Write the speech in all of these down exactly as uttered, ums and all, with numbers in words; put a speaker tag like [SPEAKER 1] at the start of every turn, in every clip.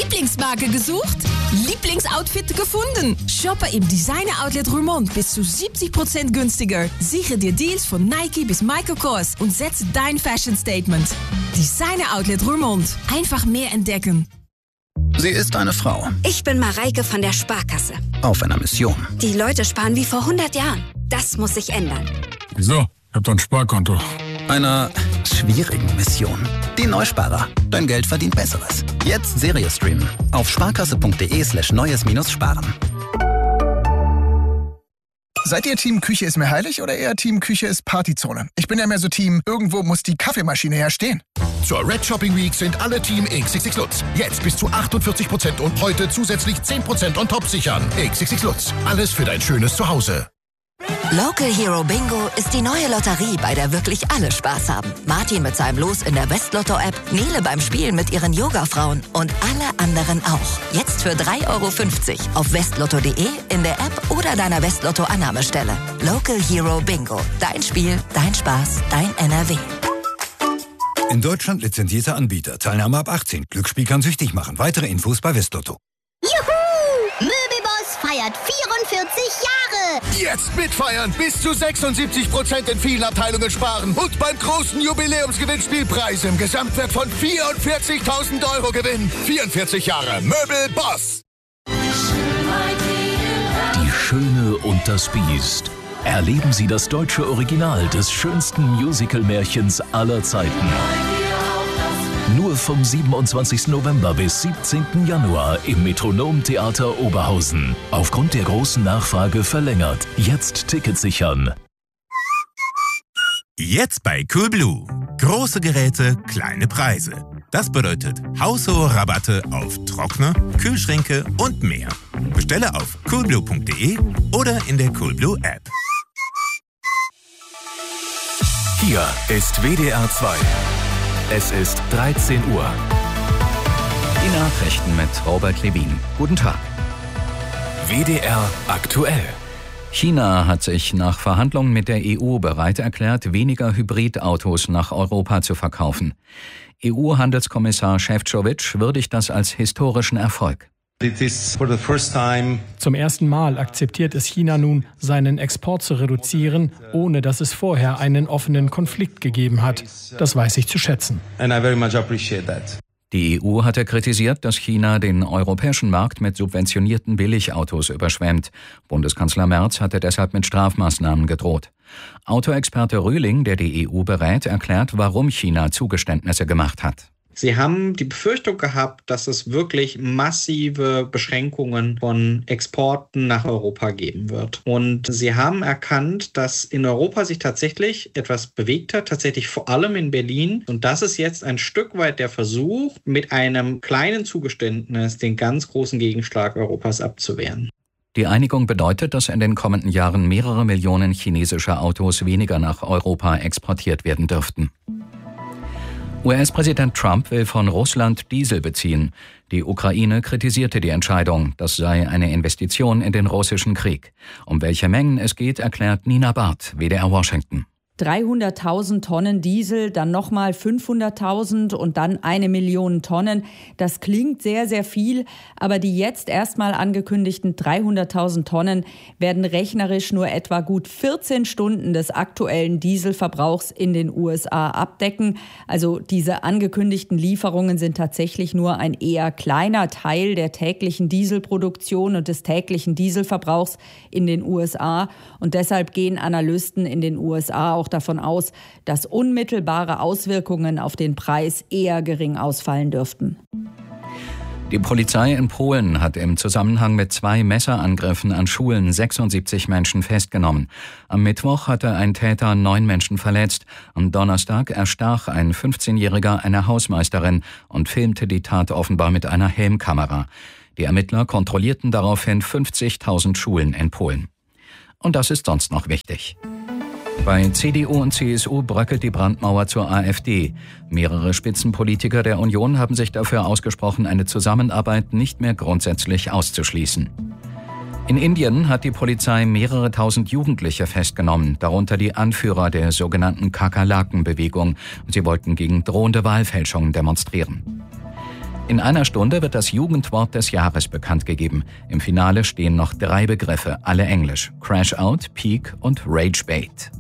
[SPEAKER 1] Lieblingsmarke gesucht? Lieblingsoutfit gefunden? Shoppe im Designer Outlet Roermond bis zu siebzig Prozent günstiger. Sichere dir Deals von Nike bis Michael Kors und setze dein Fashion Statement. Designer Outlet Roermond. Einfach mehr entdecken.
[SPEAKER 2] Sie ist eine Frau.
[SPEAKER 3] Ich bin Mareike von der Sparkasse.
[SPEAKER 2] Auf einer Mission.
[SPEAKER 3] Die Leute sparen wie vor hundert Jahren. Das muss sich ändern.
[SPEAKER 4] Wieso? Ich hab doch ein Sparkonto.
[SPEAKER 2] Einer schwierigen Mission. Die Neusparer. Dein Geld verdient Besseres. Jetzt Serie streamen. Auf sparkasse.de slash neues minus sparen.
[SPEAKER 5] Seid ihr Team Küche ist mir heilig oder eher Team Küche ist Partyzone? Ich bin ja mehr so Team, irgendwo muss die Kaffeemaschine her stehen.
[SPEAKER 6] Zur Red Shopping Week sind alle Team X X X Lutz. Jetzt bis zu achtundvierzig Prozent und heute zusätzlich zehn Prozent on top sichern. X X X Lutz. Alles für dein schönes Zuhause.
[SPEAKER 7] Local Hero Bingo ist die neue Lotterie, bei der wirklich alle Spaß haben. Martin mit seinem Los in der Westlotto-App, Nele beim Spielen mit ihren Yoga-Frauen und alle anderen auch. Jetzt für drei Euro fünfzig auf westlotto punkt de, in der App oder deiner Westlotto-Annahmestelle. Local Hero Bingo. Dein Spiel, dein Spaß, dein N R W.
[SPEAKER 8] In Deutschland lizenzierter Anbieter. Teilnahme ab achtzehn. Glücksspiel kann süchtig machen. Weitere Infos bei Westlotto.
[SPEAKER 9] Juhu! Möbelboss feiert vierundvierzig Jahre!
[SPEAKER 6] Jetzt mitfeiern! Bis zu sechsundsiebzig Prozent in vielen Abteilungen sparen. Und beim großen Jubiläumsgewinnspiel Preise im Gesamtwert von vierundvierzigtausend Euro gewinnen. vierundvierzig Jahre Möbelboss!
[SPEAKER 10] Die Schöne und das Biest. Erleben Sie das deutsche Original des schönsten Musical-Märchens aller Zeiten. Nur vom siebenundzwanzigsten November bis siebzehnten Januar im Metronom-Theater Oberhausen. Aufgrund der großen Nachfrage verlängert. Jetzt Tickets sichern.
[SPEAKER 11] Jetzt bei Coolblue. Große Geräte, kleine Preise. Das bedeutet haushohe Rabatte auf Trockner, Kühlschränke und mehr. Bestelle auf coolblue punkt de oder in der Coolblue App.
[SPEAKER 10] Hier ist W D R zwei. Es ist dreizehn Uhr.
[SPEAKER 12] Die Nachrichten mit Robert Levin. Guten Tag.
[SPEAKER 10] W D R aktuell.
[SPEAKER 12] China hat sich nach Verhandlungen mit der E U bereit erklärt, weniger Hybridautos nach Europa zu verkaufen. E U-Handelskommissar Šefčovič würdigt das als historischen Erfolg.
[SPEAKER 13] Zum ersten Mal akzeptiert es China nun, seinen Export zu reduzieren, ohne dass es vorher einen offenen Konflikt gegeben hat. Das weiß ich zu schätzen.
[SPEAKER 12] Die E U hatte kritisiert, dass China den europäischen Markt mit subventionierten Billigautos überschwemmt. Bundeskanzler Merz hatte deshalb mit Strafmaßnahmen gedroht. Autoexperte Rühling, der die E U berät, erklärt, warum China Zugeständnisse gemacht hat.
[SPEAKER 14] Sie haben die Befürchtung gehabt, dass es wirklich massive Beschränkungen von Exporten nach Europa geben wird. Und sie haben erkannt, dass in Europa sich tatsächlich etwas bewegt hat, tatsächlich vor allem in Berlin. Und das ist jetzt ein Stück weit der Versuch, mit einem kleinen Zugeständnis den ganz großen Gegenschlag Europas abzuwehren.
[SPEAKER 12] Die Einigung bedeutet, dass in den kommenden Jahren mehrere Millionen chinesische Autos weniger nach Europa exportiert werden dürften. U S-Präsident Trump will von Russland Diesel beziehen. Die Ukraine kritisierte die Entscheidung. Das sei eine Investition in den russischen Krieg. Um welche Mengen es geht, erklärt Nina Barth, W D R Washington.
[SPEAKER 15] dreihunderttausend Tonnen Diesel, dann nochmal fünfhunderttausend und dann eine Million Tonnen. Das klingt sehr, sehr viel, aber die jetzt erstmal angekündigten dreihunderttausend Tonnen werden rechnerisch nur etwa gut vierzehn Stunden des aktuellen Dieselverbrauchs in den U S A abdecken. Also diese angekündigten Lieferungen sind tatsächlich nur ein eher kleiner Teil der täglichen Dieselproduktion und des täglichen Dieselverbrauchs in den U S A. Und deshalb gehen Analysten in den U S A auch davon aus, dass unmittelbare Auswirkungen auf den Preis eher gering ausfallen dürften.
[SPEAKER 12] Die Polizei in Polen hat im Zusammenhang mit zwei Messerangriffen an Schulen sechsundsiebzig Menschen festgenommen. Am Mittwoch hatte ein Täter neun Menschen verletzt. Am Donnerstag erstach ein fünfzehnjähriger eine Hausmeisterin und filmte die Tat offenbar mit einer Helmkamera. Die Ermittler kontrollierten daraufhin fünfzigtausend Schulen in Polen. Und das ist sonst noch wichtig. Bei C D U und C S U bröckelt die Brandmauer zur AfD. Mehrere Spitzenpolitiker der Union haben sich dafür ausgesprochen, eine Zusammenarbeit nicht mehr grundsätzlich auszuschließen. In Indien hat die Polizei mehrere tausend Jugendliche festgenommen, darunter die Anführer der sogenannten Kakerlaken-Bewegung. Sie wollten gegen drohende Wahlfälschungen demonstrieren. In einer Stunde wird das Jugendwort des Jahres bekannt gegeben. Im Finale stehen noch drei Begriffe, alle englisch. Crash Out, Peak und Rage Bait.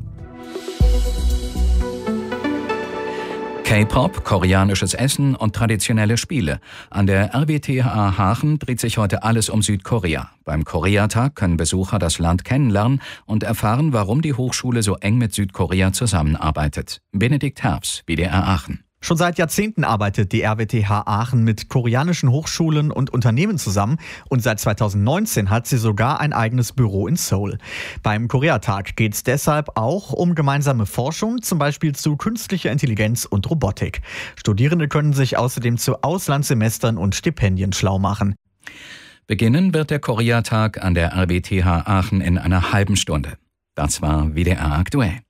[SPEAKER 12] K-Pop, koreanisches Essen und traditionelle Spiele. An der R W T H Aachen dreht sich heute alles um Südkorea. Beim Koreatag können Besucher das Land kennenlernen und erfahren, warum die Hochschule so eng mit Südkorea zusammenarbeitet. Benedikt Herbst, W D R Aachen.
[SPEAKER 16] Schon seit Jahrzehnten arbeitet die R W T H Aachen mit koreanischen Hochschulen und Unternehmen zusammen und seit zweitausendneunzehn hat sie sogar ein eigenes Büro in Seoul. Beim Koreatag geht es deshalb auch um gemeinsame Forschung, zum Beispiel zu künstlicher Intelligenz und Robotik. Studierende können sich außerdem zu Auslandssemestern und Stipendien schlau machen.
[SPEAKER 12] Beginnen wird der Koreatag an der R W T H Aachen in einer halben Stunde. Das war W D R aktuell.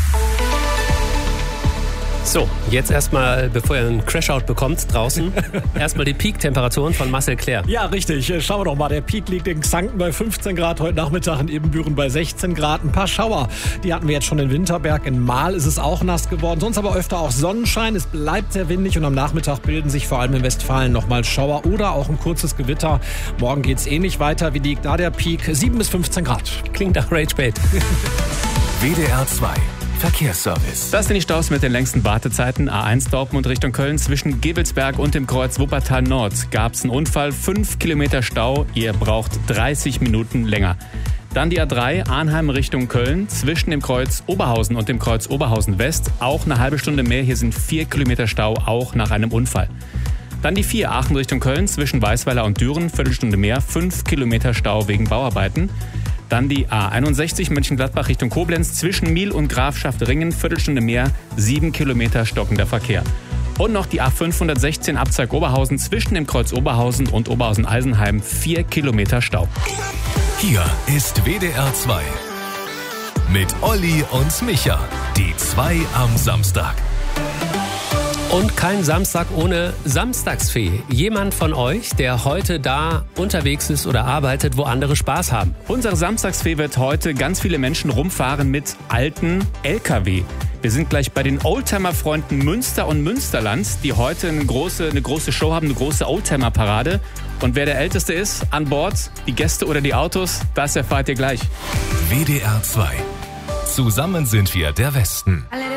[SPEAKER 17] So, jetzt erstmal, bevor ihr einen Crashout bekommt draußen, erstmal die Peak-Temperaturen von Marcel Claire.
[SPEAKER 18] Ja, richtig. Schauen wir doch mal. Der Peak liegt in Xanten bei fünfzehn Grad heute Nachmittag, in Ebenbüren bei sechzehn Grad. Ein paar Schauer, die hatten wir jetzt schon in Winterberg. In Mahl ist es auch nass geworden. Sonst aber öfter auch Sonnenschein. Es bleibt sehr windig und am Nachmittag bilden sich vor allem in Westfalen nochmal Schauer oder auch ein kurzes Gewitter. Morgen geht es ähnlich weiter. Wie liegt da der Peak? sieben bis fünfzehn Grad.
[SPEAKER 17] Klingt nach Rage Bait.
[SPEAKER 10] W D R zwei. Verkehrsservice.
[SPEAKER 17] Das sind die Staus mit den längsten Wartezeiten. A eins Dortmund Richtung Köln zwischen Gevelsberg und dem Kreuz Wuppertal Nord. Gab es einen Unfall, fünf Kilometer Stau. Ihr braucht dreißig Minuten länger. Dann die A drei Arnheim Richtung Köln zwischen dem Kreuz Oberhausen und dem Kreuz Oberhausen West. Auch eine halbe Stunde mehr. Hier sind vier Kilometer Stau, auch nach einem Unfall. Dann die vier Aachen Richtung Köln zwischen Weißweiler und Düren. Viertelstunde mehr, fünf Kilometer Stau wegen Bauarbeiten. Dann die A einundsechzig Mönchengladbach Richtung Koblenz zwischen Miel und Grafschaft-Ringen, Viertelstunde mehr, sieben Kilometer stockender Verkehr. Und noch die A fünfhundertsechzehn Abzweig Oberhausen zwischen dem Kreuz Oberhausen und Oberhausen-Eisenheim, vier Kilometer Stau.
[SPEAKER 10] Hier ist W D R zwei mit Olli und Micha, die zwei am Samstag.
[SPEAKER 17] Und kein Samstag ohne Samstagsfee. Jemand von euch, der heute da unterwegs ist oder arbeitet, wo andere Spaß haben. Unsere Samstagsfee wird heute ganz viele Menschen rumfahren mit alten L K W. Wir sind gleich bei den Oldtimer-Freunden Münster und Münsterland, die heute eine große, eine große Show haben, eine große Oldtimer-Parade. Und wer der Älteste ist an Bord, die Gäste oder die Autos, das erfahrt ihr gleich.
[SPEAKER 10] W D R zwei. Zusammen sind wir der Westen.
[SPEAKER 19] Alle